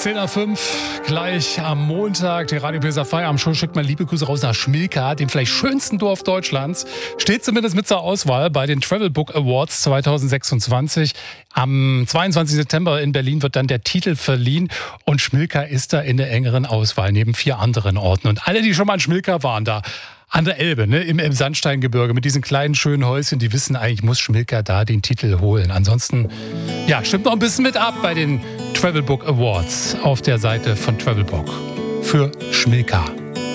10:05 gleich am Montag, der Radio Pesa Feierabend-Show schickt mal liebe Grüße raus nach Schmilka, dem vielleicht schönsten Dorf Deutschlands. Steht zumindest mit zur Auswahl bei den Travel Book Awards 2026. Am 22. September in Berlin wird dann der Titel verliehen und Schmilka ist da in der engeren Auswahl neben 4 anderen Orten. Und alle, die schon mal in Schmilka waren, da an der Elbe, ne, im Sandsteingebirge mit diesen kleinen schönen Häuschen, die wissen eigentlich, muss Schmilka da den Titel holen. Ansonsten, ja, stimmt noch ein bisschen mit ab bei den Travel Book Awards auf der Seite von Travel Book für Schmilka.